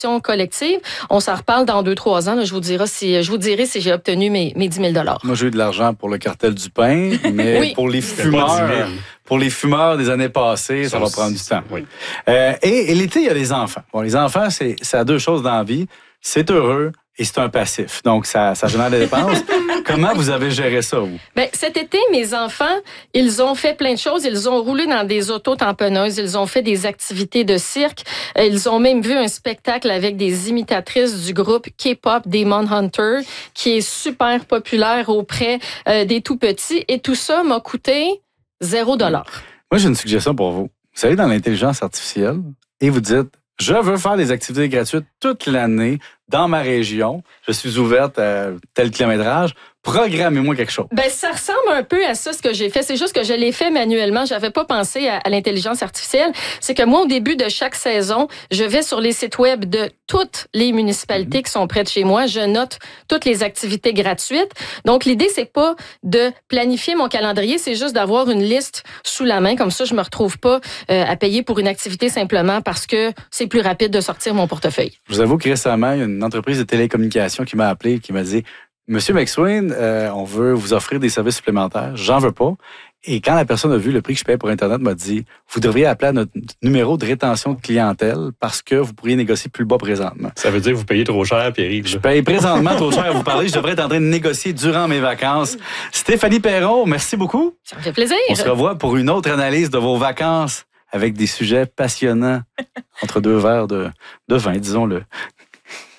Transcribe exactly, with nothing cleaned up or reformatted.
collective. On s'en reparle dans deux, trois ans. Là, je vous dirai si, je vous dirai si j'ai obtenu mes, mes dix mille dollars. Moi, j'ai eu de l'argent pour le cartel du pain, mais oui. pour les fumeurs, pour les fumeurs des années passées, ça, ça va prendre du temps. Oui. Euh, et, et l'été, il y a les enfants. Bon, les enfants, c'est, ça a deux choses dans la vie. C'est heureux et c'est un passif. Donc, ça, ça génère des dépenses. Comment vous avez géré ça, vous? Bien, cet été, mes enfants, ils ont fait plein de choses. Ils ont roulé dans des auto-tamponneuses. Ils ont fait des activités de cirque. Ils ont même vu un spectacle avec des imitatrices du groupe K-pop Demon Hunter, qui est super populaire auprès euh, des tout-petits. Et tout ça m'a coûté zéro dollar. Moi, j'ai une suggestion pour vous. Vous allez dans l'intelligence artificielle et vous dites, je veux faire des activités gratuites toute l'année dans ma région. Je suis ouverte à tel kilométrage. Programmez-moi quelque chose. Ben, ça ressemble un peu à ça, ce que j'ai fait. C'est juste que je l'ai fait manuellement. J'avais pas pensé à, à l'intelligence artificielle. C'est que moi, au début de chaque saison, je vais sur les sites web de toutes les municipalités mmh. qui sont près de chez moi. Je note toutes les activités gratuites. Donc, l'idée, c'est pas de planifier mon calendrier, c'est juste d'avoir une liste sous la main. Comme ça, je me retrouve pas euh, à payer pour une activité simplement parce que c'est plus rapide de sortir mon portefeuille. Je vous avoue que récemment, il y a une entreprise de télécommunications qui m'a appelé et qui m'a dit Monsieur McSween, euh, on veut vous offrir des services supplémentaires. J'en veux pas. Et quand la personne a vu le prix que je paye pour Internet, m'a dit, vous devriez appeler à notre numéro de rétention de clientèle parce que vous pourriez négocier plus bas présentement. Ça veut dire que vous payez trop cher, Pierre-Yves. Je paye présentement trop cher à vous parler. Je devrais être en train de négocier durant mes vacances. Stéphanie Perron, merci beaucoup. Ça me fait plaisir. On se revoit pour une autre analyse de vos vacances avec des sujets passionnants entre deux verres de, de vin, disons-le.